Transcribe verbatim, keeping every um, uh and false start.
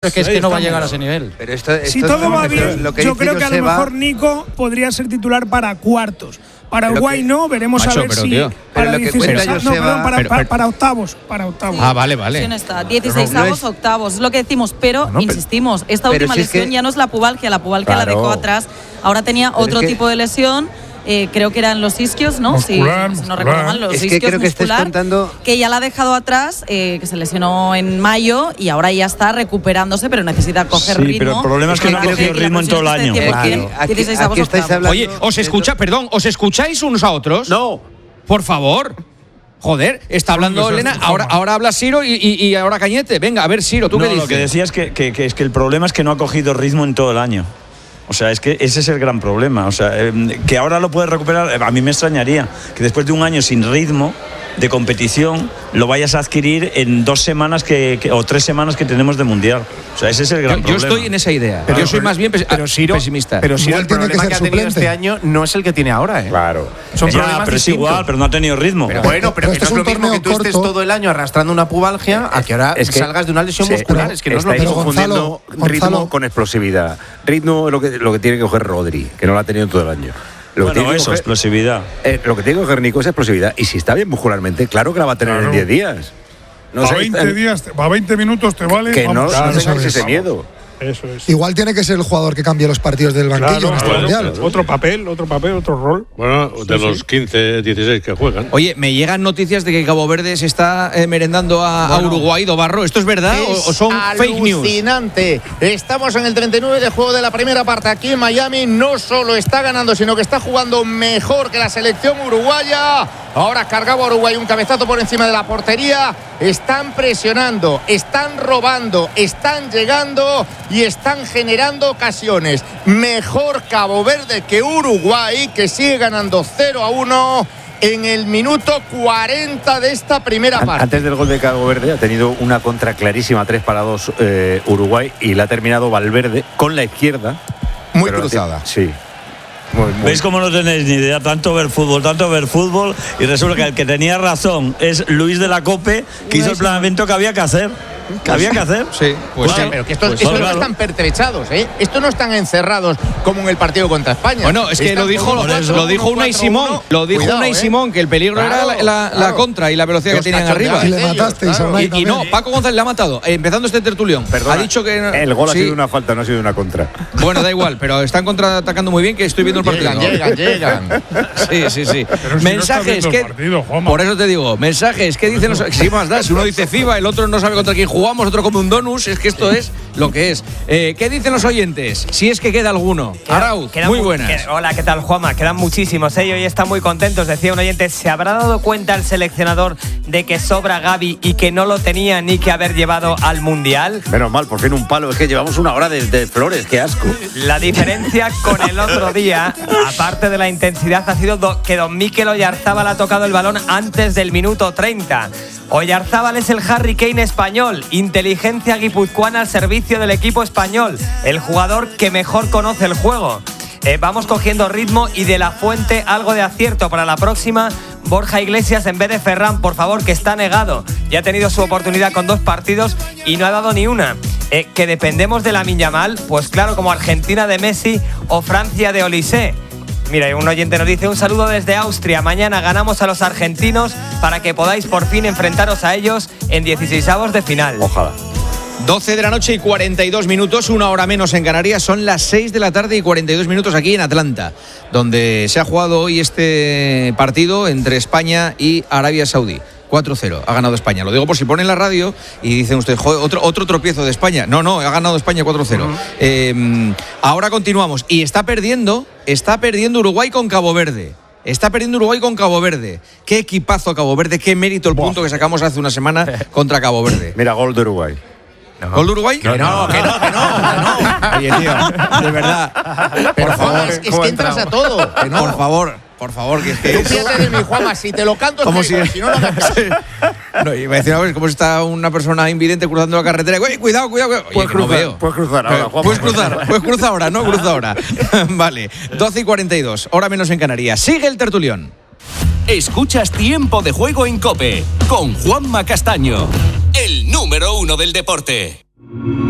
Es que, es que no va a llegar a ese nivel. Pero esto, esto si todo va bien, lo que yo creo que a lo Joseba, mejor Nico podría ser titular para cuartos. Para Uruguay que, no, veremos macho, a ver pero, si tío, para lo que dieciséis, cuenta no, Joseba, perdón, para, pero, para, pero, para octavos, para octavos. Ah, vale, vale. Está dieciseisavos, no es, octavos, es lo que decimos, pero no, insistimos, esta pero última si es lesión que, ya no es la pubalgia, la pubalgia claro, la dejó atrás. Ahora tenía pero otro es que, tipo de lesión. Eh, creo que eran los isquios, ¿no? Muscular, si, si no recuerdo mal, los es que isquios creo que muscular, estés contando que ya la ha dejado atrás, eh, que se lesionó en mayo y ahora ya está recuperándose, pero necesita coger sí, ritmo. Pero el problema es que no ha cogido ritmo en todo el año. Claro. Aquí, aquí estáis hablando. Oye, ¿os escucha, perdón, ¿os escucháis unos a otros? No. Por favor. Joder, está hablando Elena, ahora, ahora habla Siro y, y, y ahora Cañete. Venga, a ver, Siro, ¿tú no, qué dices? Lo que decía es que, que, que, es que el problema es que no ha cogido ritmo en todo el año. O sea, es que ese es el gran problema. O sea, eh, que ahora lo puede recuperar, a mí me extrañaría que después de un año sin ritmo de competición lo vayas a adquirir en dos semanas que, que, o tres semanas que tenemos de mundial. O sea, ese es el gran yo, problema. Yo estoy en esa idea. Pero yo soy más bien pes pero Siro, pesimista. Pero Siro, el tiene problema que, que, ser que ha tenido suplente. este año no es el que tiene ahora, ¿eh? Claro. Son ya, problemas pero es distintos. igual, pero no ha tenido ritmo. Pero bueno, pero, pero que este no es es un lo mismo que torneo tú estés corto. todo el año arrastrando una pubalgia a que ahora es que salgas de una lesión sí, muscular. pero Es que no es lo estáis mismo. confundiendo Gonzalo, ritmo Gonzalo. con explosividad. Ritmo es lo que, lo que tiene que coger Rodri, que no lo ha tenido todo el año. Lo que Bueno, tiene que eso, coger, explosividad. eh, lo que tiene que coger Nico es explosividad. Y si está bien muscularmente, claro que la va a tener Claro. en diez días. No a sé, veinte eh, días, a veinte minutos te vale. que no, vamos, no claro, tengáis eso ese es. miedo. Eso es. Igual tiene que ser el jugador que cambie los partidos del banquillo Claro, en este bueno, mundial. otro papel, otro papel, otro rol. Bueno, de Sí, los sí. quince, dieciséis que juegan. Oye, me llegan noticias de que Cabo Verde se está eh, merendando a, Bueno, a Uruguay, Dobarro. ¿Esto es verdad o, o son fake news? Alucinante. Estamos en el treinta y nueve de juego de la primera parte aquí en Miami. No solo está ganando, sino que está jugando mejor que la selección uruguaya. Ahora cargaba Uruguay un cabezazo por encima de la portería. Están presionando, están robando, están llegando y están generando ocasiones. Mejor Cabo Verde que Uruguay, que sigue ganando cero a uno en el minuto cuarenta de esta primera An- parte. Antes del gol de Cabo Verde ha tenido una contra clarísima, tres para dos eh, Uruguay, y la ha terminado Valverde con la izquierda. Muy Pero cruzada. Sí. Muy, muy. ¿Veis cómo no tenéis ni idea? Tanto ver fútbol, tanto ver fútbol, y resulta que el que tenía razón es Luis de la Cope, que hizo el planeamiento que había que hacer. Que había que hacer. Sí, pues Claro, sí. pero que estos, Pues estos claro. no están pertrechados, ¿eh? Estos no están encerrados como en el partido contra España. Bueno, es que Están lo dijo, con lo, un cuatro, lo dijo un Unai cuatro, Simón. uno. Lo dijo Cuidado, Unai ¿eh? Simón, que el peligro Claro, era la, la- claro. la contra y la velocidad Los que tenían arriba. cachondeados Y le ellos, matasteis a claro. Unai. Y, y no, Paco González le ha matado. Eh, empezando este tertulión. Perdona, ha dicho que. El gol sí. ha sido una falta, no ha sido una contra. Bueno, da igual, pero están contraatacando muy bien, que estoy viendo el partido. Llegan, llegan, llegan. Sí, sí, sí. Pero si no mensajes estás viendo que. el partido, Juanma. por eso te digo, mensajes, ¿qué dicen los.? Sí, más da. Si uno dice FIBA, el otro no sabe contra quién jugamos, otro come un donus. Es que esto es lo que es. Eh, ¿Qué dicen los oyentes? Si es que queda alguno. Arauz, Quedan muy mu- buenas. que- hola, ¿qué tal, Juanma? Quedan muchísimos, ¿eh? Y hoy están muy contentos. Decía un oyente, ¿se habrá dado cuenta el seleccionador de que sobra Gavi y que no lo tenía ni que haber llevado al Mundial? Menos mal, por fin un palo. Es que llevamos una hora de, de flores, qué asco. La diferencia con el otro día, aparte de la intensidad, ha sido do- que don Mikel Oyarzábal ha tocado el balón antes del minuto treinta. Oyarzábal es el Harry Kane español, inteligencia guipuzcoana al servicio del equipo español, el jugador que mejor conoce el juego. Eh, vamos cogiendo ritmo y de la Fuente algo de acierto para la próxima. Borja Iglesias en vez de Ferran, por favor, que está negado. Ya ha tenido su oportunidad con dos partidos y no ha dado ni una. Eh, que dependemos de Lamine Yamal, pues claro, como Argentina de Messi o Francia de Olise. Mira, un oyente nos dice, un saludo desde Austria. Mañana ganamos a los argentinos para que podáis por fin enfrentaros a ellos en dieciseisavos de final. Ojalá. doce de la noche y cuarenta y dos minutos, una hora menos en Canarias. Son las seis de la tarde y cuarenta y dos minutos aquí en Atlanta, donde se ha jugado hoy este partido entre España y Arabia Saudí. cuatro cero, ha ganado España. Lo digo por si ponen la radio y dicen ustedes, joder, otro, otro tropiezo de España. No, no, ha ganado España cuatro cero. Uh-huh. eh, ahora continuamos. Y está perdiendo, está perdiendo Uruguay con Cabo Verde. Está perdiendo Uruguay con Cabo Verde. Qué equipazo Cabo Verde, qué mérito el punto que sacamos hace una semana contra Cabo Verde. Mira, gol de Uruguay. No. ¿Gol de Uruguay? Que no, que no, que no, que no. Oye, tío, de verdad. Pero por favor, es, es que entras a todo. Que no. Por favor, por favor, que es que. Tú fíjate de mi, Juanma, si te lo canto, como es si, si, si no, no me sí. No, iba a decir, a ver, ¿cómo está una persona invidente cruzando la carretera? Oye, cuidado, cuidado, cuidado. Oye, puedes, que no cruzar, veo. puedes cruzar ahora, Juanma. Puedes cruzar, puedes cruzar ahora, no cruza ahora. Vale, doce y cuarenta y dos, hora menos en Canarias. Sigue el tertulión. Escuchas Tiempo de Juego en COPE con Juanma Castaño, el número uno del deporte.